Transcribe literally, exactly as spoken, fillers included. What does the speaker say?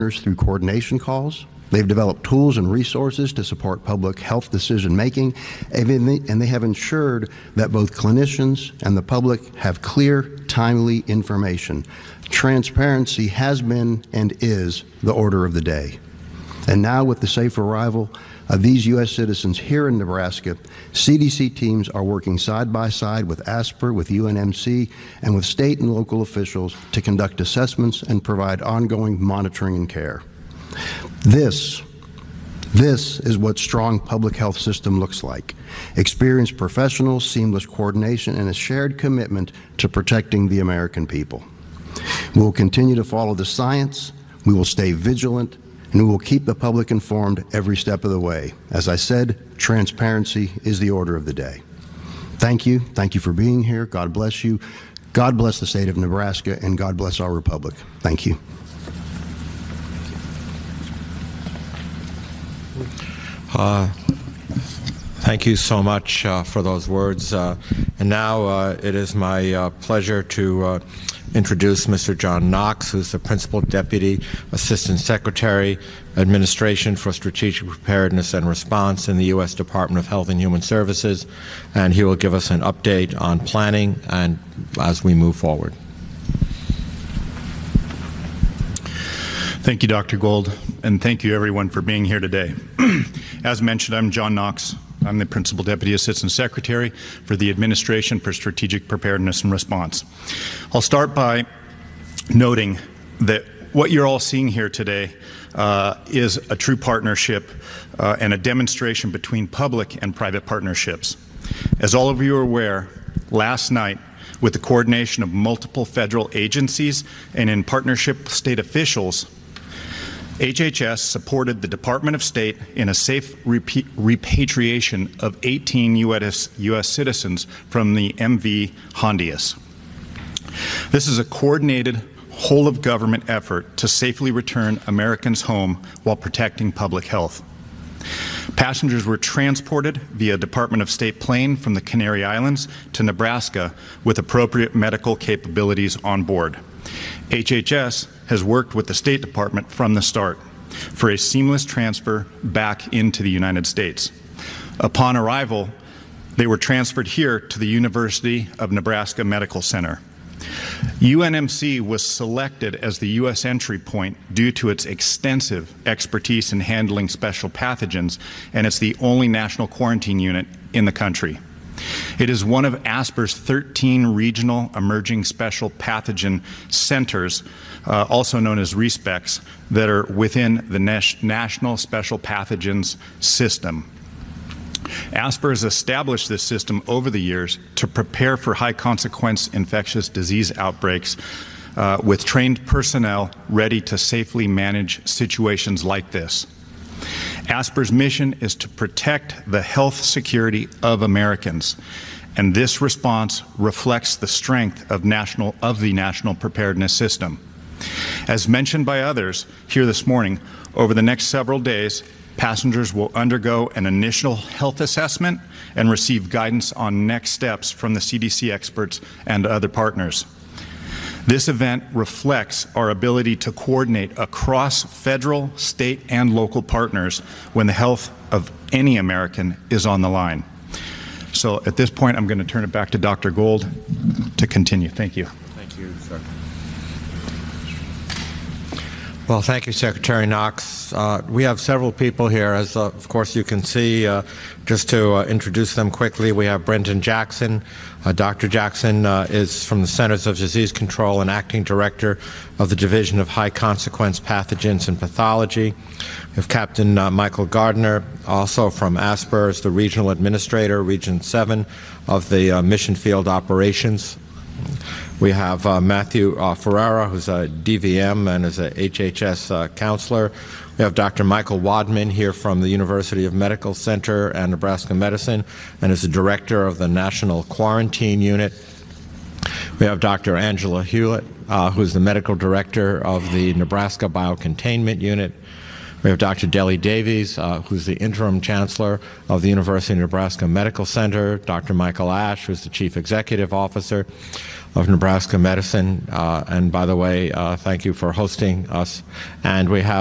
through coordination calls. They've developed tools and resources to support public health decision making, and they have ensured that both clinicians and the public have clear, timely information. Transparency has been and is the order of the day. And now, with the safe arrival of these U S citizens here in Nebraska, C D C teams are working side by side with ASPR, with U N M C, and with state and local officials to conduct assessments and provide ongoing monitoring and care. This, this is what strong public health system looks like. Experienced professionals, seamless coordination, and a shared commitment to protecting the American people. We will continue to follow the science, we will stay vigilant, and we will keep the public informed every step of the way. As I said, transparency is the order of the day. Thank you. Thank you for being here. God bless you. God bless the state of Nebraska, and God bless our republic. Thank you. Uh, thank you so much uh, for those words. Uh, and now uh, it is my uh, pleasure to uh, introduce Mister John Knox, who's the Principal Deputy Assistant Secretary, Administration for Strategic Preparedness and Response in the U S Department of Health and Human Services, and he will give us an update on planning and as we move forward. Thank you, Doctor Gold, and thank you everyone for being here today. As mentioned, I'm John Knox. I'm the Principal Deputy Assistant Secretary for the Administration for Strategic Preparedness and Response. I'll start by noting that what you're all seeing here today uh, is a true partnership uh, and a demonstration between public and private partnerships. As all of you are aware, last night, with the coordination of multiple federal agencies and in partnership with state officials, H H S supported the Department of State in a safe repa repatriation of eighteen U S U S citizens from the M V Hondius. This is a coordinated, whole-of-government effort to safely return Americans home while protecting public health. Passengers were transported via Department of State plane from the Canary Islands to Nebraska with appropriate medical capabilities on board. H H S has worked with the State Department from the start for a seamless transfer back into the United States. Upon arrival, they were transferred here to the University of Nebraska Medical Center. U N M C was selected as the U S entry point due to its extensive expertise in handling special pathogens, and it's the only national quarantine unit in the country. It is one of ASPR's thirteen regional emerging special pathogen centers, uh, also known as RESPECs, that are within the National Special Pathogens System. ASPR has established this system over the years to prepare for high-consequence infectious disease outbreaks uh, with trained personnel ready to safely manage situations like this. ASPR's mission is to protect the health security of Americans, and this response reflects the strength of, national, of the national preparedness system. As mentioned by others here this morning, over the next several days, passengers will undergo an initial health assessment and receive guidance on next steps from the C D C experts and other partners. This event reflects our ability to coordinate across federal, state, and local partners when the health of any American is on the line. So at this point, I'm going to turn it back to Doctor Gold to continue. Thank you. Thank you, sir. Well, thank you, Secretary Knox. Uh, we have several people here, as uh, of course you can see. Uh, just to uh, introduce them quickly, we have Brendan Jackson. Uh, Doctor Jackson uh, is from the Centers of Disease Control and Acting Director of the Division of High Consequence Pathogens and Pathology. We have Captain uh, Michael Gardner, also from ASPR, as the Regional Administrator, Region seven of the uh, Mission Field Operations. We have uh, Matthew uh, Ferrara, who's a D V M and is a H H S uh, counselor. We have Doctor Michael Wadman here from the University of Medical Center and Nebraska Medicine, and is the director of the National Quarantine Unit. We have Doctor Angela Hewlett, uh, who's the medical director of the Nebraska Biocontainment Unit. We have Doctor Deli Davies, uh, who's the interim chancellor of the University of Nebraska Medical Center, Doctor Michael Ash, who's the chief executive officer of Nebraska Medicine. Uh, and by the way, uh, thank you for hosting us. And we have